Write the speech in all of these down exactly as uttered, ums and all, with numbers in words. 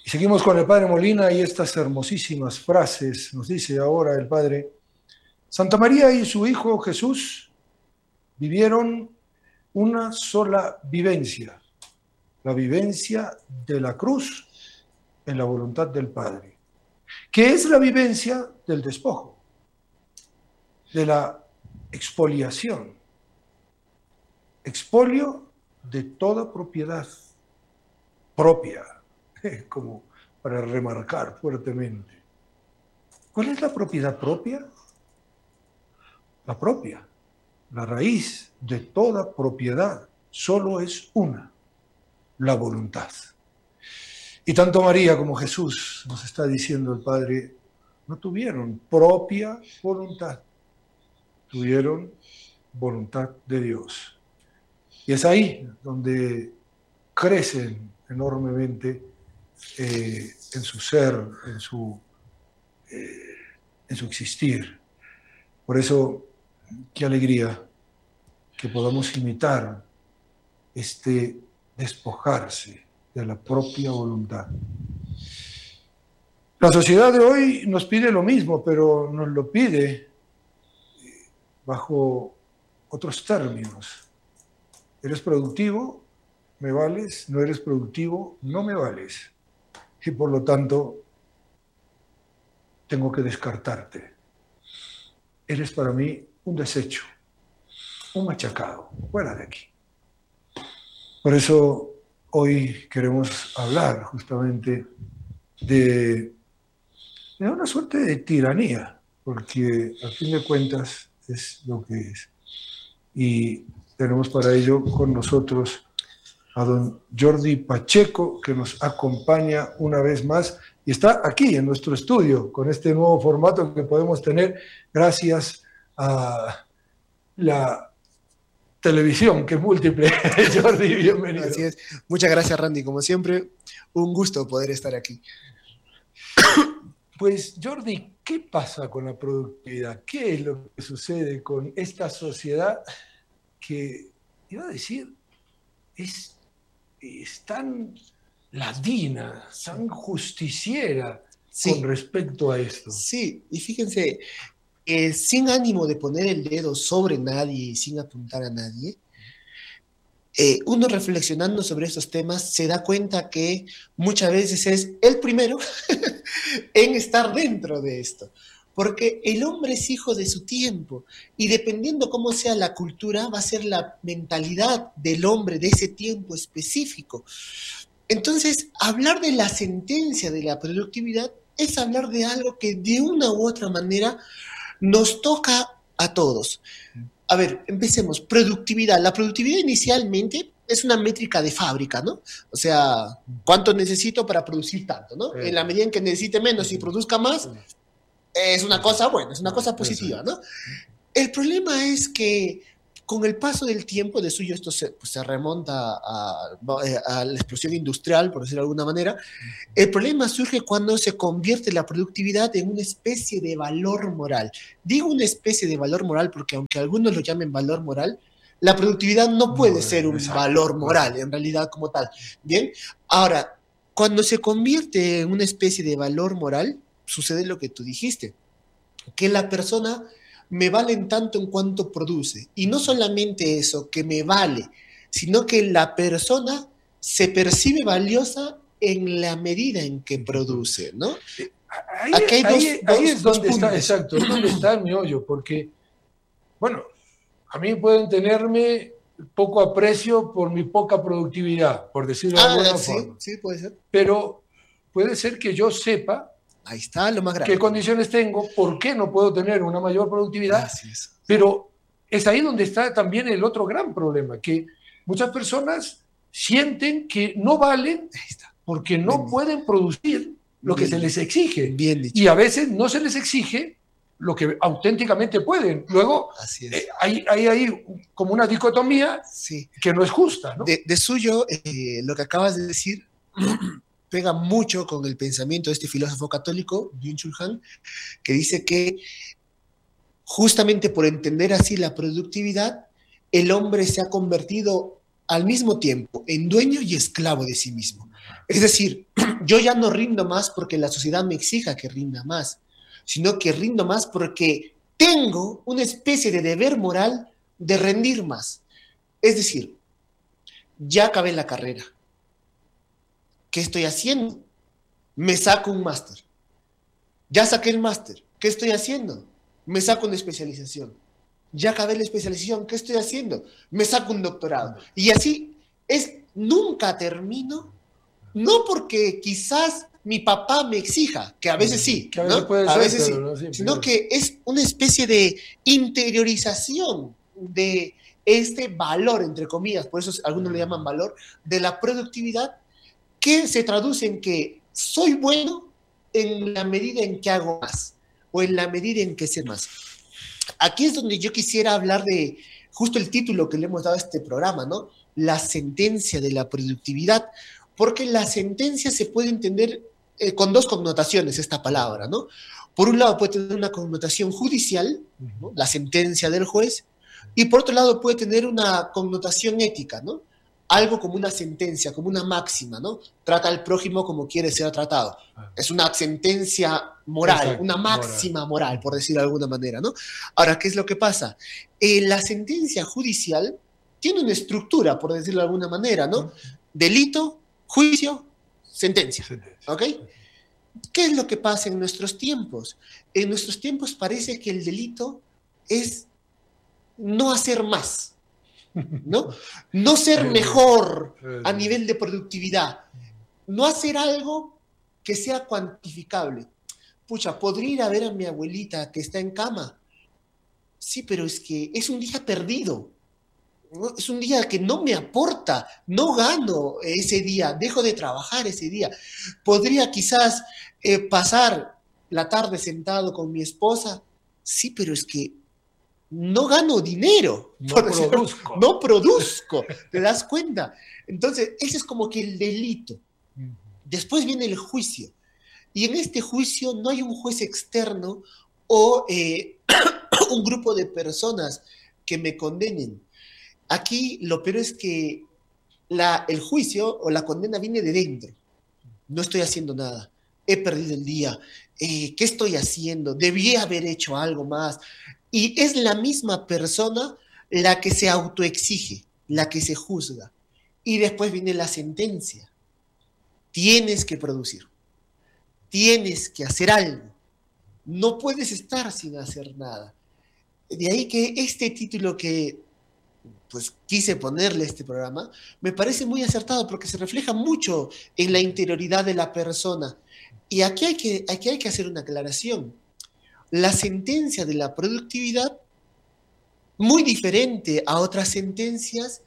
Y seguimos con el Padre Molina y estas hermosísimas frases. Nos dice ahora el Padre: Santa María y su Hijo Jesús vivieron una sola vivencia, la vivencia de la cruz en la voluntad del Padre, que es la vivencia del despojo, de la expoliación, expolio de toda propiedad propia, como para remarcar fuertemente. ¿Cuál es la propiedad propia? La propia, la raíz de toda propiedad solo es una, la voluntad. Y tanto María como Jesús, nos está diciendo el Padre, no tuvieron propia voluntad, tuvieron voluntad de Dios. Y es ahí donde crecen enormemente eh, en su ser, en su, eh, en su existir. Por eso, qué alegría que podamos imitar este despojarse de la propia voluntad. La sociedad de hoy nos pide lo mismo, pero nos lo pide bajo otros términos. ¿Eres productivo? ¿Me vales? ¿No eres productivo? No me vales. Y por lo tanto, tengo que descartarte. Eres para mí un desecho, un machacado, fuera de aquí. Por eso hoy queremos hablar justamente de, de una suerte de tiranía, porque a fin de cuentas es lo que es. Y tenemos para ello con nosotros a don Jordi Pacheco, que nos acompaña una vez más y está aquí en nuestro estudio con este nuevo formato que podemos tener gracias a la televisión, que es múltiple. Jordi, bienvenido. Así es. Muchas gracias, Randy. Como siempre, un gusto poder estar aquí. Pues, Jordi, ¿qué pasa con la productividad? ¿Qué es lo que sucede con esta sociedad que, iba a decir, es, es tan ladina, tan justiciera sí. con respecto a esto? Sí, y fíjense, eh, sin ánimo de poner el dedo sobre nadie y sin apuntar a nadie, eh, uno reflexionando sobre estos temas se da cuenta que muchas veces es el primero en estar dentro de esto. Porque el hombre es hijo de su tiempo y dependiendo cómo sea la cultura, va a ser la mentalidad del hombre de ese tiempo específico. Entonces, hablar de la sentencia de la productividad es hablar de algo que de una u otra manera nos toca a todos. A ver, empecemos. Productividad. La productividad inicialmente es una métrica de fábrica, ¿no? O sea, ¿cuánto necesito para producir tanto, no? En la medida en que necesite menos y produzca más, es una cosa buena, es una cosa positiva, ¿no? El problema es que con el paso del tiempo, de suyo esto se, pues, se remonta a, a la explosión industrial, por decirlo de alguna manera, el problema surge cuando se convierte la productividad en una especie de valor moral. Digo una especie de valor moral porque aunque algunos lo llamen valor moral, la productividad no puede no, ser un exacto. valor moral en realidad como tal. Bien, ahora, cuando se convierte en una especie de valor moral, sucede lo que tú dijiste, que la persona me vale en tanto en cuanto produce. Y no solamente eso, que me vale, sino que la persona se percibe valiosa en la medida en que produce, ¿no? Ahí, Aquí hay ahí, dos, ahí dos, es donde está, exacto, es donde está el meollo, porque, bueno, a mí pueden tenerme poco aprecio por mi poca productividad, por decirlo de ah, alguna sí, forma. Sí, puede ser. Pero puede ser que yo sepa Ahí está lo más grave. ¿Qué condiciones tengo? ¿Por qué no puedo tener una mayor productividad? Así es. Pero es ahí donde está también el otro gran problema, que muchas personas sienten que no valen porque no Bien. pueden producir lo Bien. que se les exige. Bien dicho. Y a veces no se les exige lo que auténticamente pueden. Luego Así es. eh, hay, hay, hay como una dicotomía sí. que no es justa, ¿no? De, de suyo, eh, lo que acabas de decir pega mucho con el pensamiento de este filósofo católico, Byung-Chul Han, que dice que justamente por entender así la productividad, el hombre se ha convertido al mismo tiempo en dueño y esclavo de sí mismo. Es decir, yo ya no rindo más porque la sociedad me exija que rinda más, sino que rindo más porque tengo una especie de deber moral de rendir más. Es decir, ya acabé la carrera. ¿Qué estoy haciendo? Me saco un máster. Ya saqué el máster. ¿Qué estoy haciendo? Me saco una especialización. Ya acabé la especialización. ¿Qué estoy haciendo? Me saco un doctorado. Y así es, nunca termino, no porque quizás mi papá me exija, que a veces sí, que a veces ¿no? puede a ser, veces sí, pero no siempre. sino que es una especie de interiorización de este valor, entre comillas, por eso algunos le llaman valor, de la productividad, que se traduce en que soy bueno en la medida en que hago más, o en la medida en que sé más. Aquí es donde yo quisiera hablar de justo el título que le hemos dado a este programa, ¿no? La sentencia de la productividad, porque la sentencia se puede entender eh, con dos connotaciones, esta palabra, ¿no? Por un lado puede tener una connotación judicial, ¿no? La sentencia del juez, y por otro lado puede tener una connotación ética, ¿no? Algo como una sentencia, como una máxima, ¿no? Trata al prójimo como quiere ser tratado. Es una sentencia moral, exacto, una máxima moral. moral, por decirlo de alguna manera, ¿no? Ahora, ¿qué es lo que pasa? Eh, la sentencia judicial tiene una estructura, por decirlo de alguna manera, ¿no? Delito, juicio, sentencia, ¿ok? ¿Qué es lo que pasa en nuestros tiempos? En nuestros tiempos parece que el delito es no hacer más, ¿no? No ser mejor a nivel de productividad, no hacer algo que sea cuantificable. Pucha, ¿podría ir a ver a mi abuelita que está en cama? Sí, pero es que es un día perdido, ¿no? Es un día que no me aporta, no gano ese día, dejo de trabajar ese día. Podría quizás eh, pasar la tarde sentado con mi esposa, sí, pero es que no gano dinero, no produzco. no produzco, ¿te das cuenta? Entonces, ese es como que el delito. Después viene el juicio, y en este juicio no hay un juez externo o eh, un grupo de personas que me condenen. Aquí lo peor es que la, el juicio o la condena viene de dentro. No estoy haciendo nada, he perdido el día, eh, ¿qué estoy haciendo? Debí haber hecho algo más. Y es la misma persona la que se autoexige, la que se juzga. Y después viene la sentencia. Tienes que producir. Tienes que hacer algo. No puedes estar sin hacer nada. De ahí que este título que pues quise ponerle a este programa, me parece muy acertado porque se refleja mucho en la interioridad de la persona. Y aquí hay que, aquí hay que hacer una aclaración. La sentencia de la productividad, muy diferente a otras sentencias,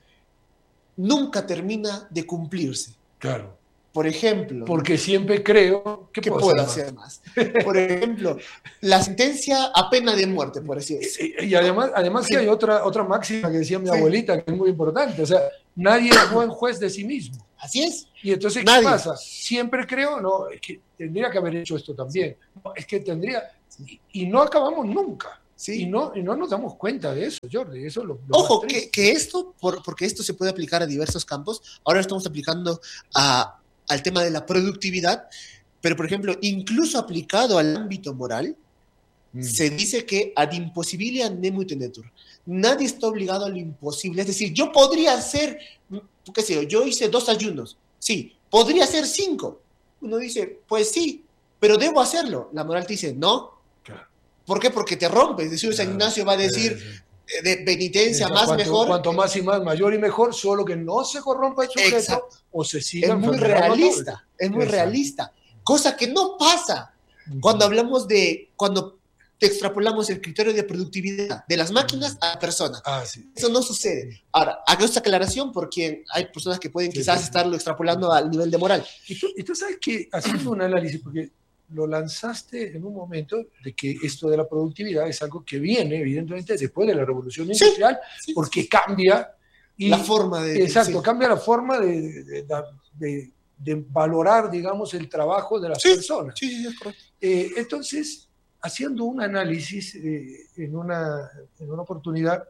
nunca termina de cumplirse. Claro. Por ejemplo, porque siempre creo que, que puedo, puedo hacer hacer más. más. Por ejemplo, la sentencia a pena de muerte, por así decirlo. Y, y además, además sí. que hay otra, otra máxima que decía mi sí. abuelita, que es muy importante, o sea, nadie es buen juez de sí mismo. Así es. Y entonces, nadie. ¿Qué pasa? Siempre creo, no, es que tendría que haber hecho esto también. No, es que tendría, y, y no acabamos nunca. Sí. Y, no, y no nos damos cuenta de eso, Jordi. Eso lo, lo Ojo, que, que esto, por, porque esto se puede aplicar a diversos campos, ahora estamos aplicando a al tema de la productividad, pero por ejemplo, incluso aplicado al ámbito moral, mm. se dice que ad impossibilia nemo tenetur. Nadie está obligado a lo imposible. Es decir, yo podría hacer, qué sé yo, yo hice dos ayunos, sí, podría hacer cinco. Uno dice, pues sí, pero debo hacerlo. La moral te dice, no. Claro. ¿Por qué? Porque te rompes. Es decir, claro. San Ignacio va a decir, sí, sí. de penitencia, Esa, más cuanto, mejor. Cuanto más y más, mayor y mejor, solo que no se corrompa el sujeto. Exacto. O se siga. Es muy realista, notable. es muy Exacto. realista. Cosa que no pasa uh-huh. cuando hablamos de, cuando te extrapolamos el criterio de productividad de las máquinas uh-huh. a la persona. Ah, sí. Eso no sucede. Ahora, hago esta aclaración porque hay personas que pueden sí, quizás sí. estarlo extrapolando uh-huh. al nivel de moral. Y tú, y tú sabes que haciendo un análisis, porque lo lanzaste en un momento de que esto de la productividad es algo que viene, evidentemente, después de la revolución industrial, sí, sí, porque cambia y, la forma de... Exacto, sí. cambia la forma de, de, de, de valorar, digamos, el trabajo de las sí, personas. Sí, sí, es correcto. Eh, entonces, haciendo un análisis eh, en, una, en una oportunidad,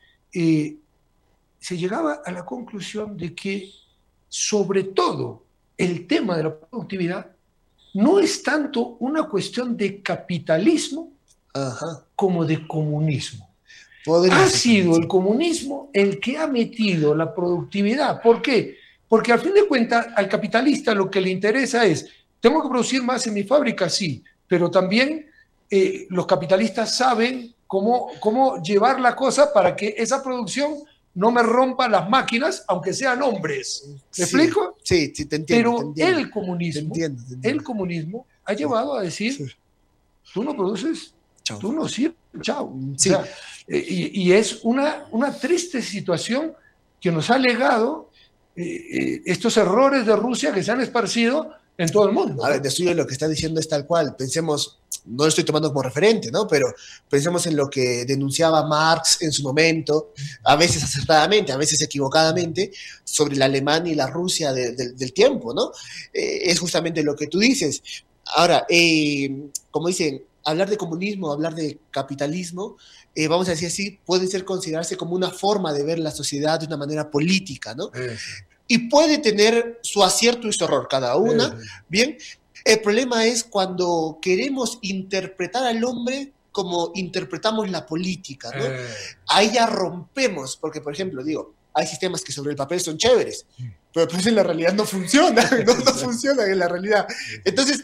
eh, se llegaba a la conclusión de que, sobre todo, el tema de la productividad no es tanto una cuestión de capitalismo Ajá. como de comunismo. Podría Ha ser sido también, el comunismo el que ha metido la productividad. ¿Por qué? Porque al fin de cuentas al capitalista lo que le interesa es, tengo que producir más en mi fábrica, sí, pero también eh, los capitalistas saben cómo, cómo llevar la cosa para que esa producción no me rompa las máquinas, aunque sean hombres. ¿Me sí, explico? sí, sí, te entiendo, te Pero entiendo. el Te comunismo, entiendo, te el entiendo. comunismo ha Sí, llevado a sí. decir, tú no produces, Chao. tú no sirves, chao. O Sí, sea, eh, y, y, es una, una triste situación que nos ha legado eh, eh, estos errores de Rusia que se han esparcido en todo el mundo, a ver, ¿no? de suyo lo que está diciendo es tal cual. Pensemos, no lo estoy tomando como referente, ¿no? Pero pensemos en lo que denunciaba Marx en su momento, a veces acertadamente, a veces equivocadamente, sobre la Alemania y la Rusia de, de, del tiempo, ¿no? Eh, es justamente lo que tú dices. Ahora, eh, como dicen, hablar de comunismo, hablar de capitalismo, eh, vamos a decir así, puede ser considerarse como una forma de ver la sociedad de una manera política, ¿no? Eso, Y puede tener su acierto y su error cada una, eso. ¿bien? El problema es cuando queremos interpretar al hombre como interpretamos la política, ¿no? Eh, Ahí ya rompemos, porque, por ejemplo, digo, hay sistemas que sobre el papel son chéveres, pero pues en la realidad no funcionan, no, no funcionan en la realidad. Entonces,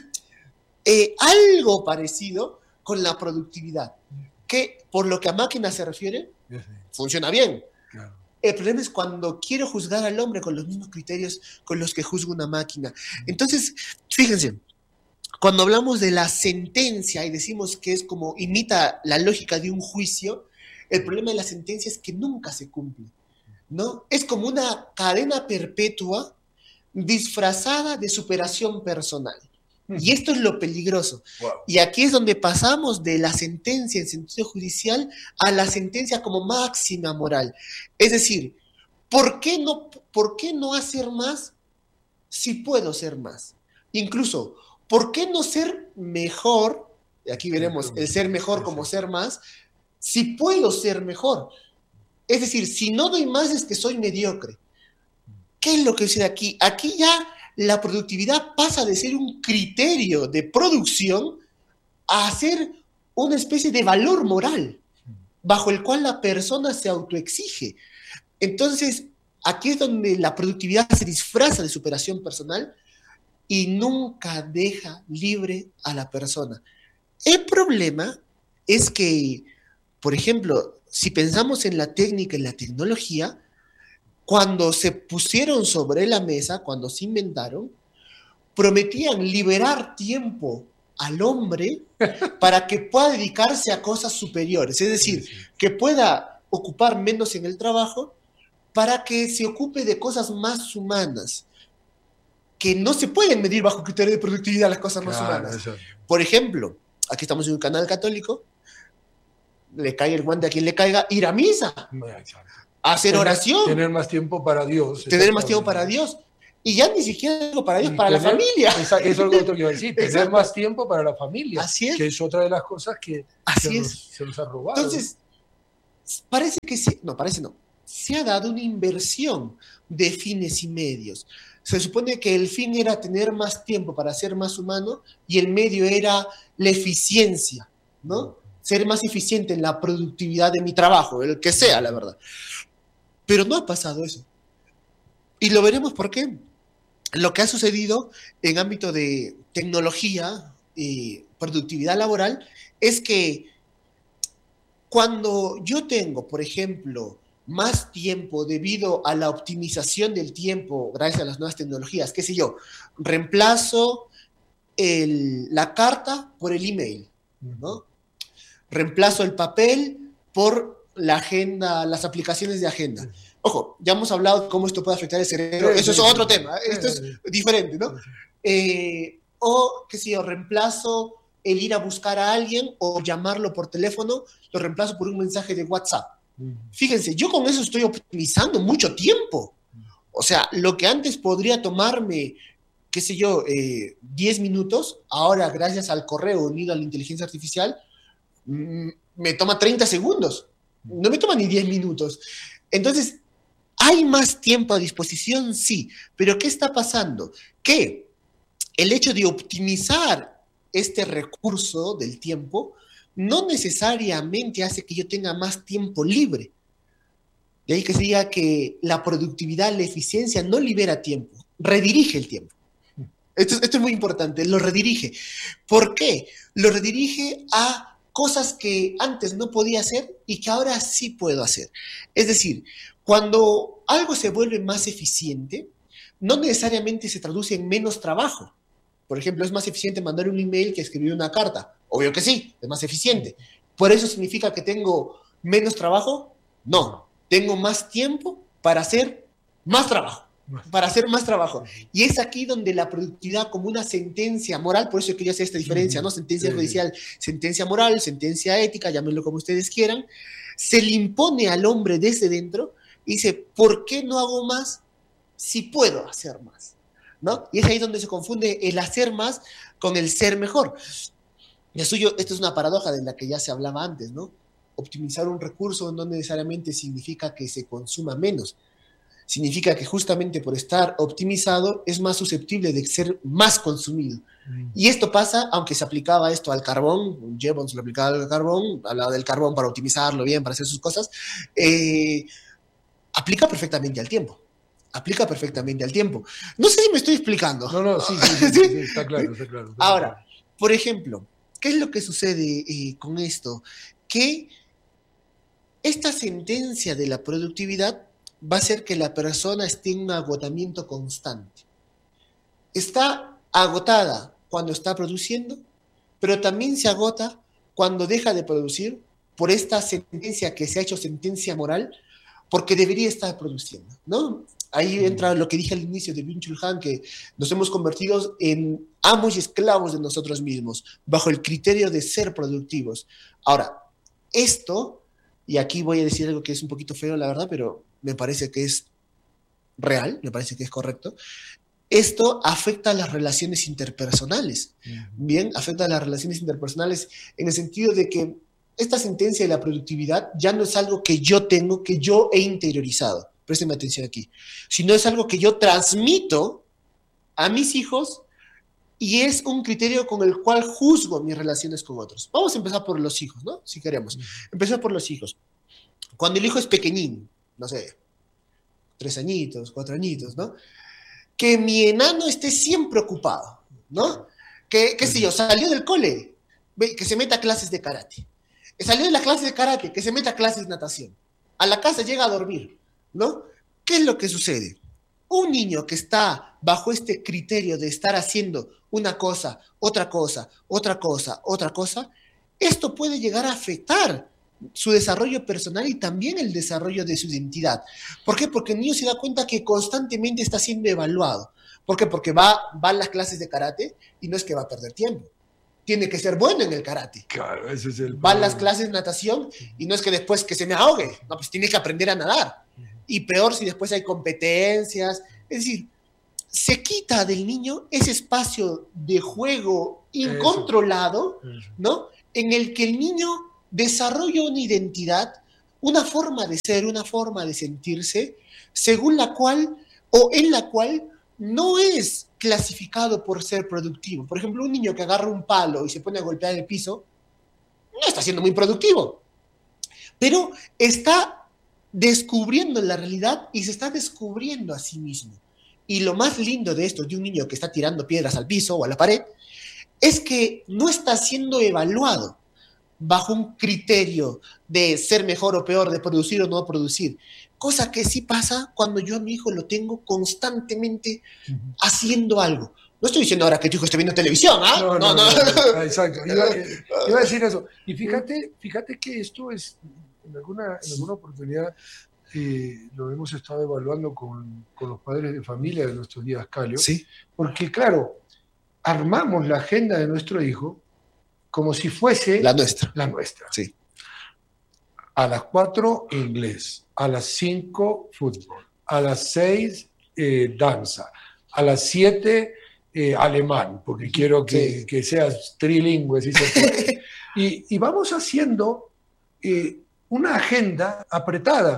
eh, algo parecido con la productividad, que por lo que a máquinas se refiere, funciona bien. claro. El problema es cuando quiero juzgar al hombre con los mismos criterios con los que juzgo una máquina. Entonces, fíjense, cuando hablamos de la sentencia y decimos que es como imita la lógica de un juicio, el problema de la sentencia es que nunca se cumple, ¿no? Es como una cadena perpetua disfrazada de superación personal. Y esto es lo peligroso. Wow. Y aquí es donde pasamos de la sentencia en sentido judicial a la sentencia como máxima moral. Es decir, ¿por qué no, por qué no hacer más si puedo ser más? Incluso, ¿por qué no ser mejor? Y aquí veremos el ser mejor como ser más, si puedo ser mejor. Es decir, si no doy más es que soy mediocre. ¿Qué es lo que sucede aquí? Aquí ya la productividad pasa de ser un criterio de producción a ser una especie de valor moral bajo el cual la persona se autoexige. Entonces, aquí es donde la productividad se disfraza de superación personal y nunca deja libre a la persona. El problema es que, por ejemplo, si pensamos en la técnica y la tecnología, cuando se pusieron sobre la mesa, cuando se inventaron, prometían liberar tiempo al hombre para que pueda dedicarse a cosas superiores, es decir, que pueda ocupar menos en el trabajo para que se ocupe de cosas más humanas, que no se pueden medir bajo criterio de productividad las cosas más Claro, humanas. eso. Por ejemplo, aquí estamos en un canal católico, le cae el guante a quien le caiga, ir a misa, hacer Tener, oración, tener más tiempo para Dios. tener más tiempo para Dios. Y ya ni siquiera algo para Dios, Y para tener, la familia. Esa, eso es algo otro que iba a decir, tener Exacto. más tiempo para la familia, Así es. que es otra de las cosas que Así se, es. nos, se nos ha robado. Entonces, parece que sí, no, parece no, se ha dado una inversión de fines y medios. Se supone que el fin era tener más tiempo para ser más humano y el medio era la eficiencia, ¿no? Ser más eficiente en la productividad de mi trabajo, el que sea, la verdad. Pero no ha pasado eso. Y lo veremos por qué. Lo que ha sucedido en ámbito de tecnología y productividad laboral es que cuando yo tengo, por ejemplo, más tiempo debido a la optimización del tiempo gracias a las nuevas tecnologías, qué sé yo, reemplazo el, la carta por el email, ¿no? Reemplazo el papel por la agenda, las aplicaciones de agenda. Ojo, ya hemos hablado de cómo esto puede afectar el cerebro, eso es otro tema, esto es diferente, ¿no? Eh, o, qué sé yo, reemplazo el ir a buscar a alguien o llamarlo por teléfono, lo reemplazo por un mensaje de WhatsApp. Fíjense, yo con eso estoy optimizando mucho tiempo. O sea, lo que antes podría tomarme, qué sé yo, eh, diez minutos, ahora gracias al correo unido a la inteligencia artificial, mmm, me toma treinta segundos. No me toma ni diez minutos. Entonces, ¿Hay más tiempo a disposición? Sí, pero ¿qué está pasando? Que el hecho de optimizar este recurso del tiempo no necesariamente hace que yo tenga más tiempo libre. De ahí que se diga que la productividad, la eficiencia no libera tiempo, redirige el tiempo. Esto, esto es muy importante, lo redirige. ¿Por qué? Lo redirige a cosas que antes no podía hacer y que ahora sí puedo hacer. Es decir, cuando algo se vuelve más eficiente, no necesariamente se traduce en menos trabajo. Por ejemplo, ¿es más eficiente mandar un email que escribir una carta? Obvio que sí, es más eficiente. ¿Por eso significa que tengo menos trabajo? No, tengo más tiempo para hacer más trabajo. Para hacer más trabajo. Y es aquí donde la productividad como una sentencia moral, por eso quería hacer esta diferencia, ¿no? Sentencia judicial, sentencia moral, sentencia ética, llámenlo como ustedes quieran, se le impone al hombre desde dentro y dice, ¿por qué no hago más si puedo hacer más? ¿No? Y es ahí donde se confunde el hacer más con el ser mejor. Y suyo, esto es una paradoja de la que ya se hablaba antes, ¿no? Optimizar un recurso no necesariamente significa que se consuma menos. Significa que justamente por estar optimizado es más susceptible de ser más consumido. Mm. Y esto pasa, aunque se aplicaba esto al carbón, Jevons lo aplicaba al carbón, hablaba del carbón para optimizarlo bien, para hacer sus cosas, eh, aplica perfectamente al tiempo. Aplica perfectamente al tiempo. No sé si me estoy explicando. No, no, sí, sí, sí, sí, sí está claro, está claro. Está Ahora, claro. por ejemplo, ¿qué es lo que sucede eh, con esto? Que esta sentencia de la productividad va a hacer que la persona esté en un agotamiento constante. Está agotada cuando está produciendo, pero también se agota cuando deja de producir por esta sentencia que se ha hecho sentencia moral, porque debería estar produciendo, ¿no? Ahí entra lo que dije al inicio de Byung-Chul Han, que nos hemos convertido en amos y esclavos de nosotros mismos, bajo el criterio de ser productivos. Ahora, esto, y aquí voy a decir algo que es un poquito feo, la verdad, pero me parece que es real, me parece que es correcto. Esto afecta a las relaciones interpersonales. Bien, afecta a las relaciones interpersonales en el sentido de que esta sentencia de la productividad ya no es algo que yo tengo, que yo he interiorizado. Préstenme atención aquí. Sino es algo que yo transmito a mis hijos y es un criterio con el cual juzgo mis relaciones con otros. Vamos a empezar por los hijos, ¿no? Si queremos. Empezar por los hijos. Cuando el hijo es pequeñín, no sé, tres añitos, cuatro añitos, ¿no? Que mi enano esté siempre ocupado, ¿no? Que, qué sé yo, salió del cole, que se meta a clases de karate. Salió de la clase de karate, que se meta a clases de natación. A la casa llega a dormir, ¿no? ¿Qué es lo que sucede? Un niño que está bajo este criterio de estar haciendo una cosa, otra cosa, otra cosa, otra cosa, esto puede llegar a afectar su desarrollo personal y también el desarrollo de su identidad. ¿Por qué? Porque el niño se da cuenta que constantemente está siendo evaluado. ¿Por qué? Porque va, va a las clases de karate y no es que va a perder tiempo. Tiene que ser bueno en el karate. Claro, ese es el Va a las clases de natación y no es que después que se me ahogue. No, pues tiene que aprender a nadar. Y peor si después hay competencias. Es decir, se quita del niño ese espacio de juego incontrolado, ¿no? En el que el niño desarrolla una identidad, una forma de ser, una forma de sentirse, según la cual o en la cual no es clasificado por ser productivo. Por ejemplo, un niño que agarra un palo y se pone a golpear el piso, no está siendo muy productivo, pero está descubriendo la realidad y se está descubriendo a sí mismo. Y lo más lindo de esto, de un niño que está tirando piedras al piso o a la pared, es que no está siendo evaluado bajo un criterio de ser mejor o peor, de producir o no producir. Cosa que sí pasa cuando yo a mi hijo lo tengo constantemente uh-huh. haciendo algo. No estoy diciendo ahora que tu hijo esté viendo televisión, ¿ah? ¿eh? No, no, no. no, no. no. Exacto. Iba, iba a decir eso. Y fíjate, fíjate que esto es, en alguna, en alguna oportunidad, eh, lo hemos estado evaluando con, con los padres de familia de nuestros días Calio. Sí. Porque, claro, armamos la agenda de nuestro hijo como si fuese la nuestra. La nuestra. Sí. A las cuatro, inglés. A las cinco, fútbol. A las seis, eh, danza. A las siete, eh, alemán, porque quiero que, sí. que seas trilingüe. Si se puede. y, y vamos haciendo eh, una agenda apretada.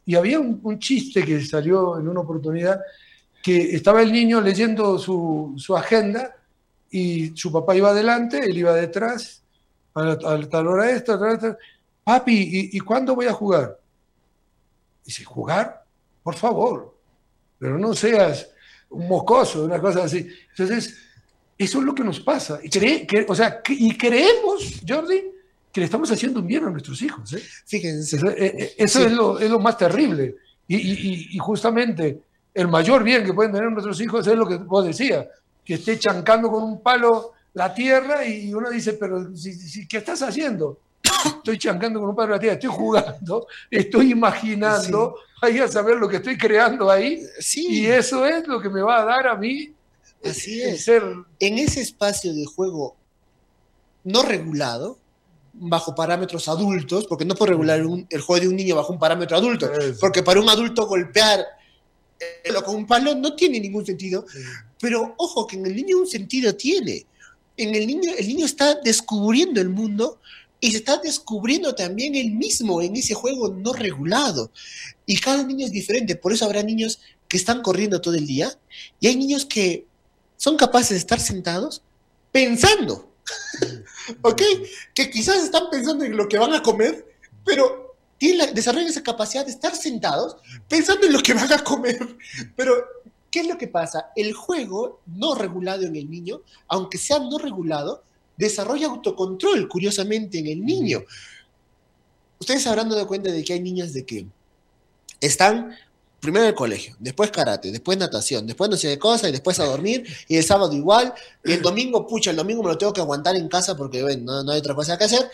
Y había un, un chiste que salió en una oportunidad, que estaba el niño leyendo su, su agenda y su papá iba adelante, él iba detrás, a, a tal hora esta, tal hora esta. Papi, ¿y, ¿y cuándo voy a jugar? Dice, ¿jugar? Por favor, pero no seas un mocoso, una cosa así. Entonces, eso es lo que nos pasa. Y, cree, que, o sea, que, y creemos, Jordi, que le estamos haciendo un bien a nuestros hijos. ¿eh? Fíjense. Eso, eh, eso sí. es, lo, es lo más terrible. Y, y, y justamente el mayor bien que pueden tener nuestros hijos es lo que vos decías, que esté chancando con un palo la tierra y uno dice, pero si, si, ¿qué estás haciendo? Estoy chancando con un palo la tierra, estoy jugando, estoy imaginando, sí. Hay a saber lo que estoy creando ahí, sí. Y eso es lo que me va a dar a mí. Así es. Ser... En ese espacio de juego no regulado, bajo parámetros adultos, porque no puedo regular un, el juego de un niño bajo un parámetro adulto, eso. Porque para un adulto golpear eh, con un palo no tiene ningún sentido, sí. Pero ojo que en el niño un sentido tiene. En el niño, el niño está descubriendo el mundo y se está descubriendo también él mismo en ese juego no regulado. Y cada niño es diferente, por eso habrá niños que están corriendo todo el día y hay niños que son capaces de estar sentados pensando. ¿Ok? Que quizás están pensando en lo que van a comer, pero tienen la, desarrollan esa capacidad de estar sentados pensando en lo que van a comer. Pero, ¿qué es lo que pasa? El juego no regulado en el niño, aunque sea no regulado, desarrolla autocontrol, curiosamente, en el niño. Ustedes se habrán dado cuenta de que hay niños de que están primero el colegio, después karate, después natación, después no sé qué cosa, y después a dormir, y el sábado igual, y el domingo, pucha, el domingo me lo tengo que aguantar en casa porque, bueno, no, no hay otra cosa que hacer.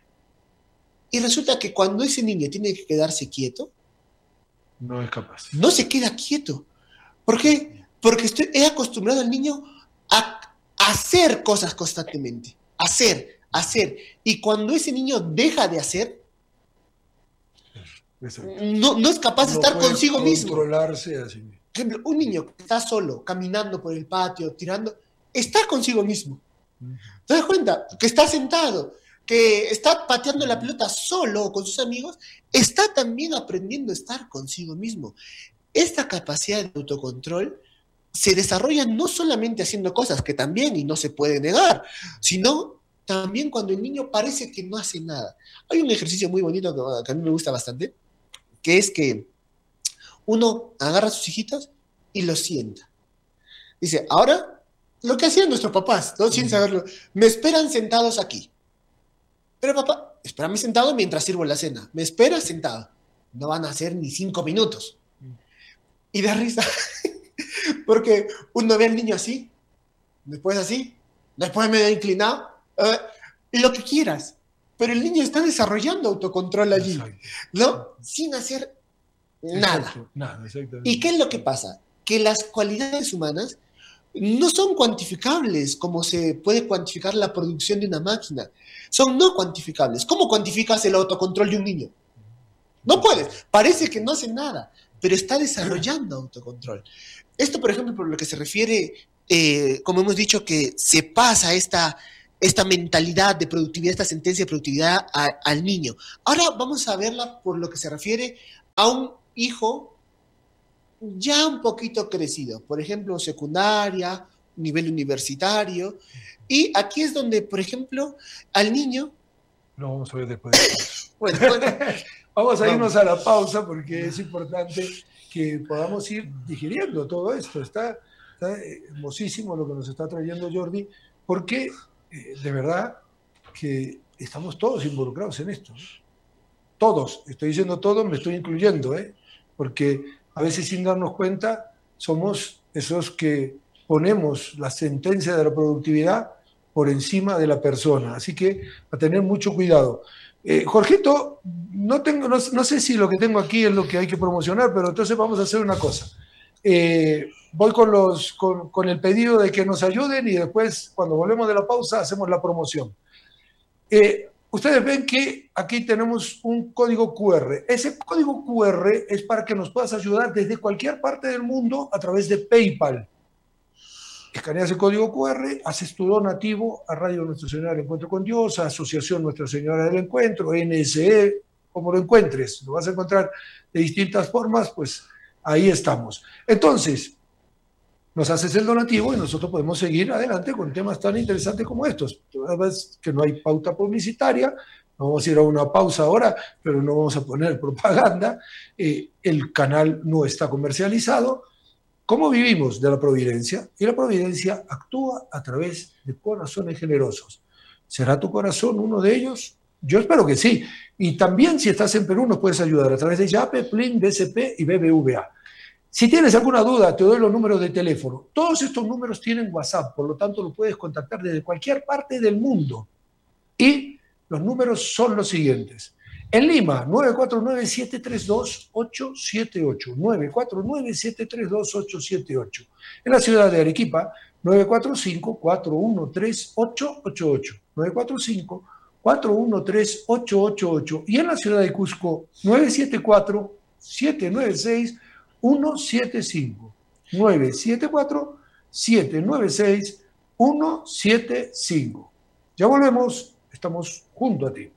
Y resulta que cuando ese niño tiene que quedarse quieto, no es capaz. No se queda quieto. ¿Por qué? Porque estoy, he acostumbrado al niño a, a hacer cosas constantemente, hacer, hacer. Y cuando ese niño deja de hacer, No, no es capaz de no estar consigo mismo. Controlarse así. Por ejemplo, un niño que está solo, caminando por el patio, tirando, está consigo mismo. ¿Te das cuenta? Que está sentado, que está pateando la pelota solo con sus amigos, está también aprendiendo a estar consigo mismo. Esta capacidad de autocontrol se desarrolla no solamente haciendo cosas, que también, y no se puede negar, sino también cuando el niño parece que no hace nada. Hay un ejercicio muy bonito que, que a mí me gusta bastante, que es que uno agarra a sus hijitos y los sienta. Dice, ahora, lo que hacían nuestros papás, ¿no? Sin saberlo, me esperan sentados aquí. Pero papá, espérame sentado mientras sirvo la cena. Me esperas sentado. No van a ser ni cinco minutos. Y da risa, porque uno ve al niño así, después así, después medio inclinado, uh, lo que quieras. Pero el niño está desarrollando autocontrol allí, ¿no? Sin hacer nada. Exacto, nada, exactamente. ¿Y qué es lo que pasa? Que las cualidades humanas no son cuantificables como se puede cuantificar la producción de una máquina. Son no cuantificables. ¿Cómo cuantificas el autocontrol de un niño? No puedes. Parece que no hace nada, pero está desarrollando autocontrol. Esto, por ejemplo, por lo que se refiere, eh, como hemos dicho, que se pasa esta... esta mentalidad de productividad, esta sentencia de productividad a, al niño. Ahora vamos a verla por lo que se refiere a un hijo ya un poquito crecido, por ejemplo, secundaria, nivel universitario, y aquí es donde, por ejemplo, al niño... No, vamos a ver después de bueno, bueno, vamos a irnos vamos. a la pausa porque es importante que podamos ir digiriendo todo esto. Está, está hermosísimo lo que nos está trayendo Jordi, porque de verdad que estamos todos involucrados en esto. Todos, estoy diciendo todos, me estoy incluyendo, ¿eh? Porque a veces sin darnos cuenta somos esos que ponemos la sentencia de la productividad por encima de la persona. Así que a tener mucho cuidado. Eh, Jorgito, no, tengo, no, no sé si lo que tengo aquí es lo que hay que promocionar, pero entonces vamos a hacer una cosa. Eh, voy con, los, con, con el pedido de que nos ayuden y después, cuando volvemos de la pausa, hacemos la promoción. Eh, ustedes ven que aquí tenemos un código cu erre. Ese código cu erre es para que nos puedas ayudar desde cualquier parte del mundo a través de PayPal. Escaneas el código cu erre, haces tu donativo a Radio Nuestra Señora del Encuentro con Dios, a Asociación Nuestra Señora del Encuentro, N S E, como lo encuentres, lo vas a encontrar de distintas formas, pues ahí estamos. Entonces, nos haces el donativo y nosotros podemos seguir adelante con temas tan interesantes como estos. Toda vez que no hay pauta publicitaria, no vamos a ir a una pausa ahora, pero no vamos a poner propaganda. Eh, el canal no está comercializado. ¿Cómo vivimos de la providencia? Y la providencia actúa a través de corazones generosos. ¿Será tu corazón uno de ellos? Yo espero que sí. Y también si estás en Perú nos puedes ayudar a través de YAPE, Plin, B C P y B B V A. Si tienes alguna duda, te doy los números de teléfono. Todos estos números tienen WhatsApp, por lo tanto lo puedes contactar desde cualquier parte del mundo. Y los números son los siguientes. En Lima, nueve cuatro nueve, siete tres dos, ocho siete ocho. nueve cuatro nueve, siete tres dos, ocho siete ocho. En la ciudad de Arequipa, nueve cuatro cinco, cuatro uno tres, ocho ocho ocho. nueve cuatro cinco, cuatro uno tres, ocho ocho ocho. Y en la ciudad de Cusco, nueve siete cuatro, siete nueve seis, uno siete cinco. nueve siete cuatro, siete nueve seis, uno siete cinco. Ya volvemos, estamos junto a ti.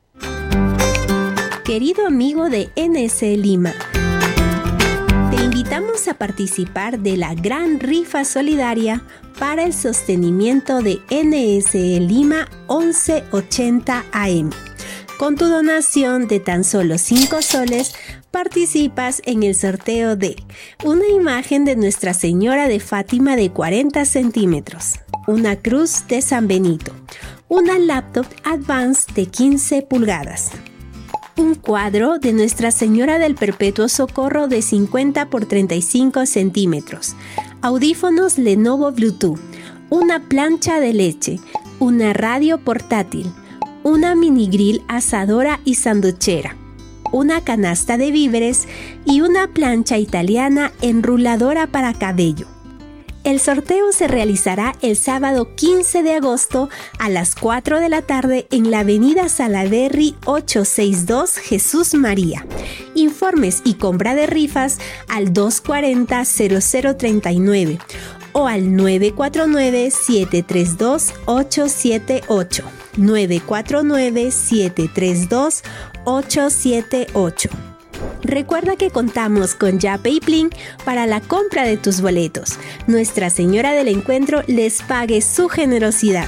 Querido amigo de N S Lima, te invitamos a participar de la gran rifa solidaria para el sostenimiento de N S Lima once ochenta A M. Con tu donación de tan solo cinco soles, participas en el sorteo de una imagen de Nuestra Señora de Fátima de cuarenta centímetros, una cruz de San Benito, una laptop Advance de quince pulgadas, un cuadro de Nuestra Señora del Perpetuo Socorro de cincuenta por treinta y cinco centímetros, audífonos Lenovo Bluetooth, una plancha de leche, una radio portátil, una mini grill asadora y sanduchera, una canasta de víveres y una plancha italiana enruladora para cabello. El sorteo se realizará el sábado quince de agosto a las cuatro de la tarde en la avenida Salaverry ochocientos sesenta y dos Jesús María. Informes y compra de rifas al dos cuatro cero, cero cero tres nueve o al nueve cuatro nueve, siete tres dos, ocho siete ocho. nueve cuatro nueve, siete tres dos, ocho siete ocho. Recuerda que contamos con Yape y Plin para la compra de tus boletos. Nuestra Señora del Encuentro les pague su generosidad.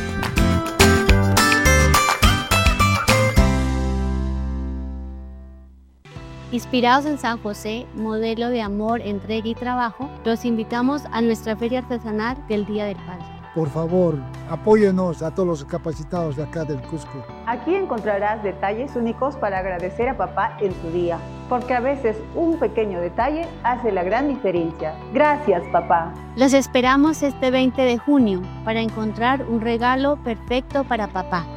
Inspirados en San José, modelo de amor, entrega y trabajo, los invitamos a nuestra feria artesanal del Día del Padre. Por favor, apóyenos a todos los capacitados de acá del Cusco. Aquí encontrarás detalles únicos para agradecer a papá en tu día, porque a veces un pequeño detalle hace la gran diferencia. Gracias, papá. Los esperamos este veinte de junio para encontrar un regalo perfecto para papá.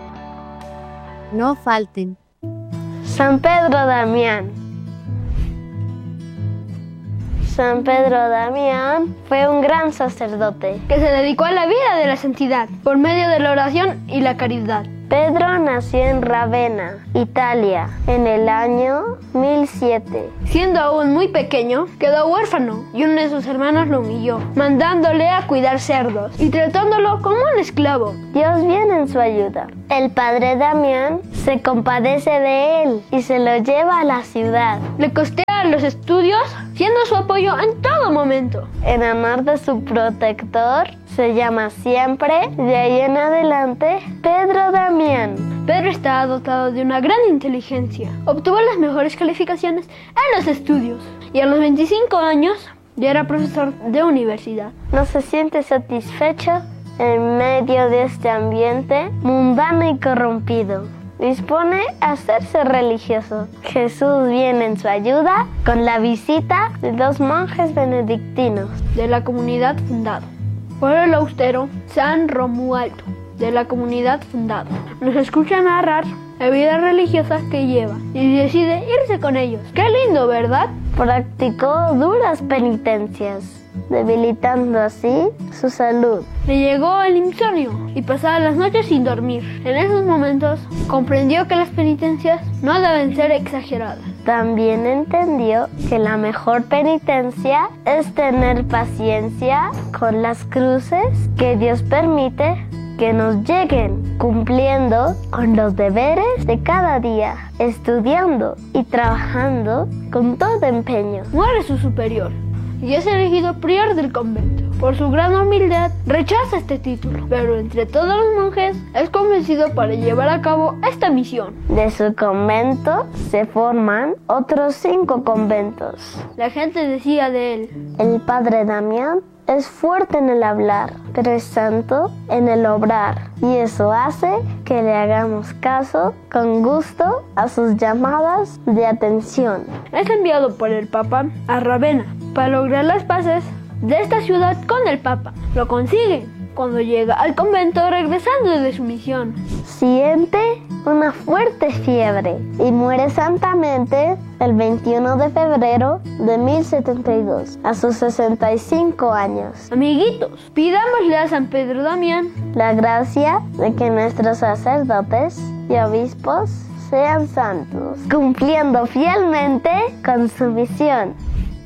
No falten. San Pedro Damián. San Pedro Damián fue un gran sacerdote que se dedicó a la vida de la santidad por medio de la oración y la caridad. Pedro nació en Ravenna, Italia, en el año mil siete. Siendo aún muy pequeño, quedó huérfano y uno de sus hermanos lo humilló, mandándole a cuidar cerdos y tratándolo como un esclavo. Dios viene en su ayuda. El padre Damián se compadece de él y se lo lleva a la ciudad. Le costea los estudios, siendo su apoyo en todo momento. En honor de su protector, se llama siempre, de ahí en adelante, Pedro Damián. Pedro estaba dotado de una gran inteligencia. Obtuvo las mejores calificaciones en los estudios y a los veinticinco años ya era profesor de universidad. No se siente satisfecho en medio de este ambiente mundano y corrompido. Dispone a hacerse religioso. Jesús viene en su ayuda con la visita de dos monjes benedictinos de la comunidad Fundado por el austero San Romualdo de la comunidad Fundado. Nos escucha narrar la vida religiosa que lleva y decide irse con ellos. ¡Qué lindo!, ¿verdad? Practicó duras penitencias, debilitando así su salud. Le llegó el insomnio y pasaba las noches sin dormir. En esos momentos comprendió que las penitencias no deben ser exageradas. También entendió que la mejor penitencia es tener paciencia con las cruces que Dios permite que nos lleguen cumpliendo con los deberes de cada día, estudiando y trabajando con todo empeño. Muere su superior y es elegido prior del convento. Por su gran humildad, rechaza este título, pero entre todos los monjes es convencido para llevar a cabo esta misión. De su convento se forman otros cinco conventos. La gente decía de él: el padre Damián es fuerte en el hablar, pero es santo en el obrar, y eso hace que le hagamos caso con gusto a sus llamadas de atención. Es enviado por el Papa a Rávena para lograr las paces de esta ciudad con el Papa. Lo consigue cuando llega al convento regresando de su misión. Siente una fuerte fiebre y muere santamente el veintiuno de febrero de mil setenta y dos, a sus sesenta y cinco años. Amiguitos, pidámosle a San Pedro Damián la gracia de que nuestros sacerdotes y obispos sean santos, cumpliendo fielmente con su misión.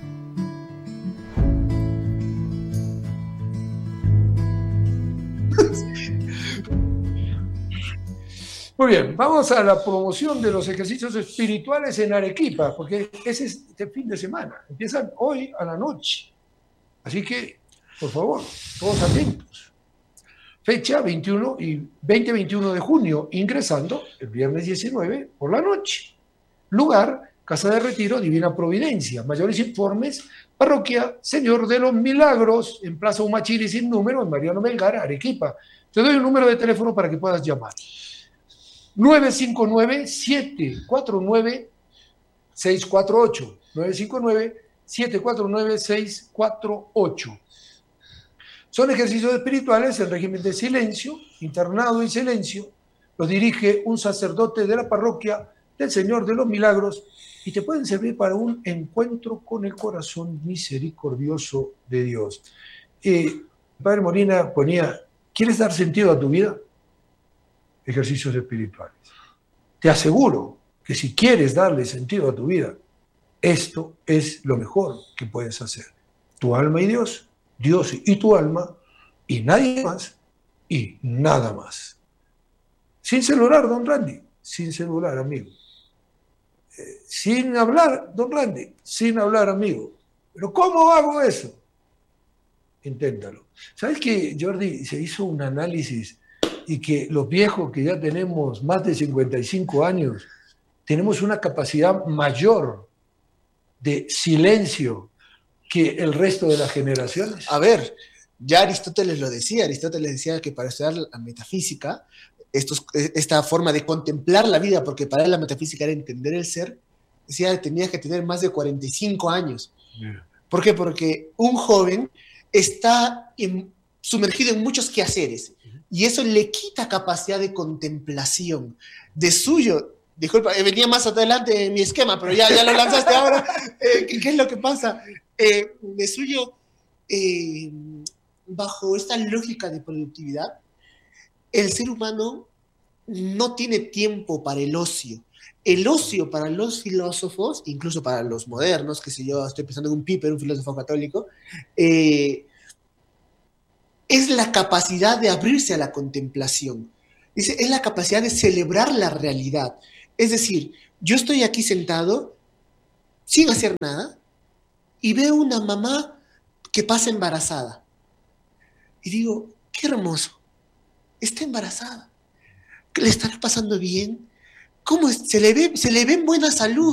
Muy bien, vamos a la promoción de los ejercicios espirituales en Arequipa, porque ese es este fin de semana. Empiezan hoy a la noche. Así que, por favor, todos atentos. Fecha veintiuno y veinte veintiuno de junio, ingresando el viernes diecinueve por la noche. Lugar, Casa de Retiro Divina Providencia. Mayores informes, Parroquia Señor de los Milagros, en Plaza Humachiri sin número, en Mariano Melgar, Arequipa. Te doy un número de teléfono para que puedas llamar. nueve cinco nueve, siete cuatro nueve, seis cuatro ocho. nueve cinco nueve, siete cuatro nueve, seis cuatro ocho. Son ejercicios espirituales en régimen de silencio, internado en silencio. Los dirige un sacerdote de la parroquia del Señor de los Milagros y te pueden servir para un encuentro con el corazón misericordioso de Dios. Eh, Padre Molina ponía, ¿quieres dar sentido a tu vida? Ejercicios espirituales. Te aseguro que si quieres darle sentido a tu vida, esto es lo mejor que puedes hacer. Tu alma y Dios, Dios y tu alma, y nadie más, y nada más. Sin celular, don Randy, sin celular, amigo. Eh, sin hablar, don Randy, sin hablar, amigo. ¿Pero cómo hago eso? Inténtalo. ¿Sabes que, Jordi, se hizo un análisis y que los viejos que ya tenemos más de cincuenta y cinco años, tenemos una capacidad mayor de silencio que el resto de las generaciones? A ver, ya Aristóteles lo decía, Aristóteles decía que para estudiar la metafísica, estos, esta forma de contemplar la vida, porque para él la metafísica era entender el ser, decía que tenías que tener más de cuarenta y cinco años. Yeah. ¿Por qué? Porque un joven está en, sumergido en muchos quehaceres, y eso le quita capacidad de contemplación. De suyo, disculpa, venía más adelante en mi esquema, pero ya, ya lo lanzaste ahora. Eh, ¿qué, ¿Qué es lo que pasa? Eh, de suyo, eh, bajo esta lógica de productividad, el ser humano no tiene tiempo para el ocio. El ocio para los filósofos, incluso para los modernos, que sé yo, estoy pensando en un Piper, un filósofo católico, eh, es la capacidad de abrirse a la contemplación. Dice, es la capacidad de celebrar la realidad. Es decir, yo estoy aquí sentado sin hacer nada y veo una mamá que pasa embarazada. Y digo, qué hermoso, está embarazada. ¿Le estará pasando bien? ¿Cómo es? Se le ve, se le ve en buena salud.